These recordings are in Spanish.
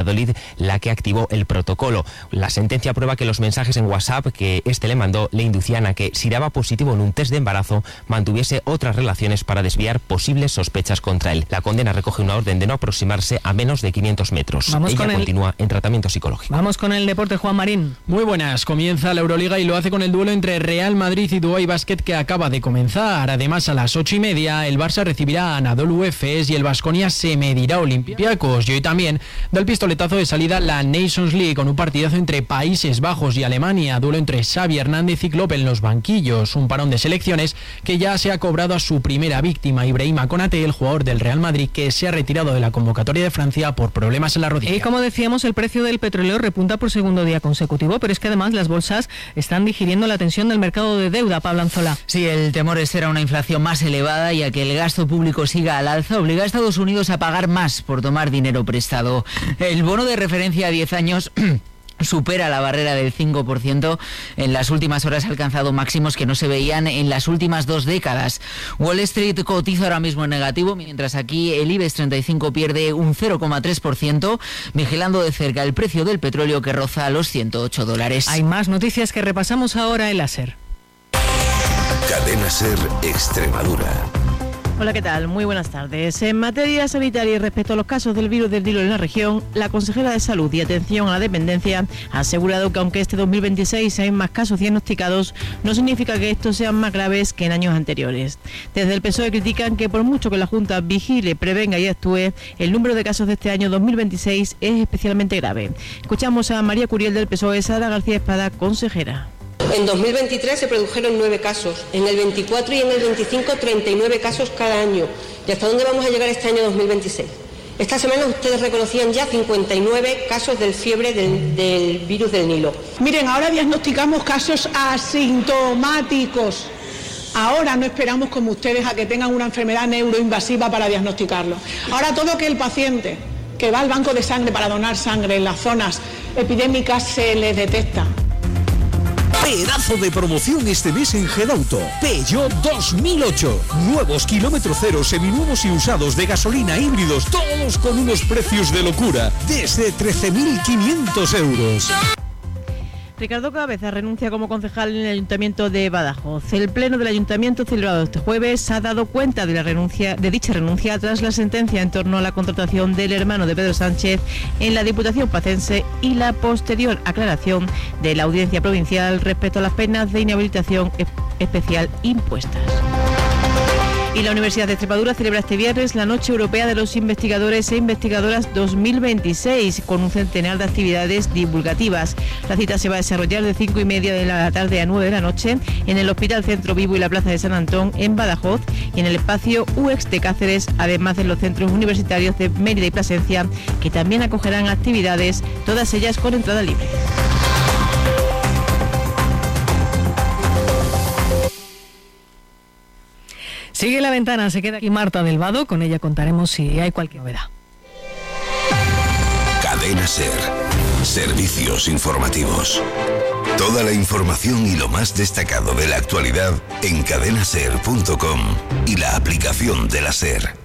Valladolid la que activó el protocolo. La sentencia prueba que los mensajes en WhatsApp que este le mandó le inducían a que, si daba positivo en un test de embarazo, mantuviese otras relaciones para desviar posibles sospechas contra él. La condena recoge una orden de no aproximarse a menos de 500 metros. Ella continúa en tratamiento psicológico. Vamos con el deporte, Juan Marín. Muy buenas, comienza la Euroliga y lo hace con el duelo entre Real Madrid y Dubái Basket que acaba de comenzar. Además, a las 8:30 el Barça recibirá a Anadolu Efes y el Baskonia se medirá a Olympiacos. Y hoy también da el pistoletazo de salida la Nations League con un partidazo entre Países Bajos y Alemania, duelo entre Xavi Hernández y Klopp en los banquillos, un parón de selecciones que ya se ha cobrado a su primera víctima, Ibrahima Konaté, el jugador del Real Madrid que se ha retirado de la convocatoria de Francia por problemas en la rodilla. Y como decíamos, el precio del petróleo repunta por segundo día consecutivo, pero es que además las bolsas están digiriendo la tensión del mercado de deuda. Pablo Anzola. Sí, el temor es ser una inflación más elevada y a que el gasto público siga al alza obliga a Estados Unidos a pagar más por tomar dinero prestado. El bono de referencia a 10 años supera la barrera del 5%. En las últimas horas ha alcanzado máximos que no se veían en las últimas 2 décadas. Wall Street cotiza ahora mismo en negativo, mientras aquí el IBEX 35 pierde un 0,3%, vigilando de cerca el precio del petróleo que roza los $108. Hay más noticias que repasamos ahora en la SER. Cadena SER Extremadura. Hola, ¿qué tal? Muy buenas tardes. En materia sanitaria y respecto a los casos del virus del Nilo en la región, la consejera de Salud y Atención a la Dependencia ha asegurado que aunque este 2026 hay más casos diagnosticados, no significa que estos sean más graves que en años anteriores. Desde el PSOE critican que por mucho que la Junta vigile, prevenga y actúe, el número de casos de este año 2026 es especialmente grave. Escuchamos a María Curiel del PSOE, Sara García Espada, consejera. En 2023 se produjeron 9 casos, en el 24 y en el 25 39 casos cada año. ¿Y hasta dónde vamos a llegar este año 2026? Esta semana ustedes reconocían ya 59 casos de fiebre del virus del Nilo. Miren, ahora diagnosticamos casos asintomáticos. Ahora no esperamos como ustedes a que tengan una enfermedad neuroinvasiva para diagnosticarlo. Ahora todo aquel paciente que va al banco de sangre para donar sangre en las zonas epidémicas se les detecta. Pedazo de promoción este mes en Gedauto. Peugeot 2008. Nuevos kilómetro cero, seminuevos y usados de gasolina, híbridos, todos con unos precios de locura. Desde 13.500 euros. Ricardo Cabeza renuncia como concejal en el Ayuntamiento de Badajoz. El Pleno del Ayuntamiento, celebrado este jueves, ha dado cuenta de dicha renuncia tras la sentencia en torno a la contratación del hermano de Pedro Sánchez en la Diputación Pacense y la posterior aclaración de la Audiencia Provincial respecto a las penas de inhabilitación especial impuestas. Y la Universidad de Extremadura celebra este viernes la Noche Europea de los Investigadores e Investigadoras 2026 con un centenar de actividades divulgativas. La cita se va a desarrollar de 5:30 de la tarde a 9 de la noche en el Hospital Centro Vivo y la Plaza de San Antón en Badajoz y en el espacio UX de Cáceres, además de los centros universitarios de Mérida y Plasencia, que también acogerán actividades, todas ellas con entrada libre. Sigue la ventana, se queda aquí Marta del Vado, con ella contaremos si hay cualquier novedad. Cadena SER. Servicios informativos. Toda la información y lo más destacado de la actualidad en cadenaser.com y la aplicación de la SER.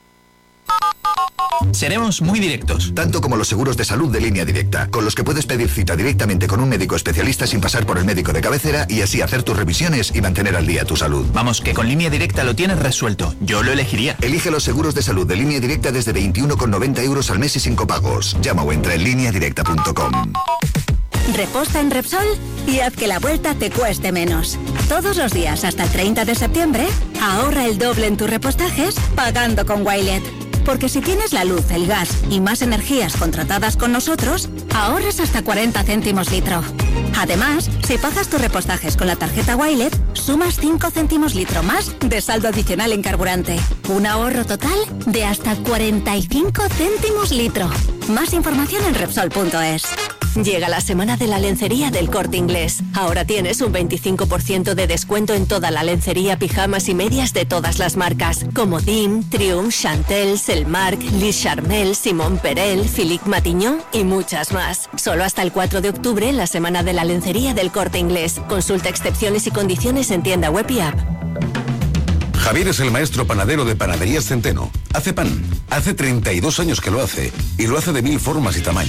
Seremos muy directos. Tanto como los seguros de salud de Línea Directa, con los que puedes pedir cita directamente con un médico especialista sin pasar por el médico de cabecera y así hacer tus revisiones y mantener al día tu salud. Vamos, que con Línea Directa lo tienes resuelto. Yo lo elegiría. Elige los seguros de salud de Línea Directa desde 21,90 euros al mes y sin copagos. Llama o entra en lineadirecta.com. Reposta en Repsol y haz que la vuelta te cueste menos. Todos los días hasta el 30 de septiembre, ahorra el doble en tus repostajes pagando con Wilet. Porque si tienes la luz, el gas y más energías contratadas con nosotros, ahorras hasta 40 céntimos litro. Además, si pagas tus repostajes con la tarjeta Wilet, sumas 5 céntimos litro más de saldo adicional en carburante. Un ahorro total de hasta 45 céntimos litro. Más información en Repsol.es. Llega la semana de la lencería del Corte Inglés. Ahora tienes un 25% de descuento en toda la lencería, pijamas y medias de todas las marcas, como Dim, Triumph, Chantel, Selmark, Lis Charmel, Simon Perel, Philippe Matignon y muchas más. Solo hasta el 4 de octubre, la semana de la lencería del Corte Inglés. Consulta excepciones y condiciones en tienda web y app. Javier es el maestro panadero de Panaderías Centeno. Hace pan. Hace 32 años que lo hace. Y lo hace de 1000 formas y tamaños.